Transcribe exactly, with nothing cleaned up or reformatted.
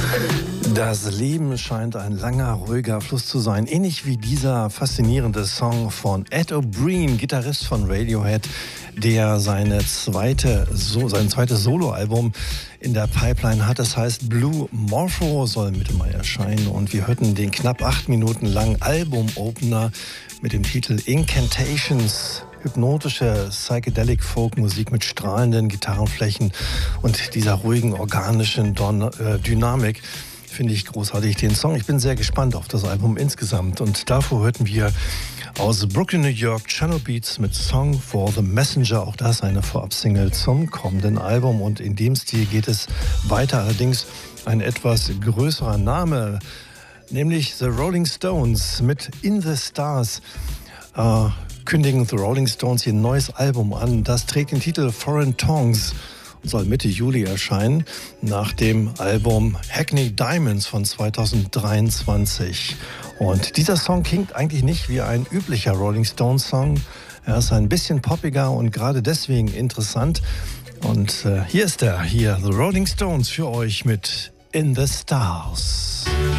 Das Leben scheint ein langer, ruhiger Fluss zu sein. Ähnlich wie dieser faszinierende Song von Ed O'Brien, Gitarrist von Radiohead, der seine zweite, so, sein zweites Soloalbum in der Pipeline hat. Das heißt Blue Morpho, soll Mitte Mai erscheinen. Und wir hörten den knapp acht Minuten langen Album-Opener mit dem Titel Incantations. Hypnotische Psychedelic-Folk-Musik mit strahlenden Gitarrenflächen und dieser ruhigen, organischen Don- äh, Dynamik. Finde ich großartig, den Song. Ich bin sehr gespannt auf das Album insgesamt. Und davor hörten wir aus Brooklyn, New York, Channel Beats mit Song for the Messenger. Auch das eine Vorab-Single zum kommenden Album. Und in dem Stil geht es weiter. Allerdings ein etwas größerer Name, nämlich The Rolling Stones mit In the Stars. Äh, kündigen The Rolling Stones ihr neues Album an. Das trägt den Titel Foreign Tongues und soll Mitte Juli erscheinen, nach dem Album Hackney Diamonds von zweitausenddreiundzwanzig. Und dieser Song klingt eigentlich nicht wie ein üblicher Rolling Stones Song. Er ist ein bisschen poppiger und gerade deswegen interessant. Und äh, hier ist er, hier The Rolling Stones für euch mit In the Stars.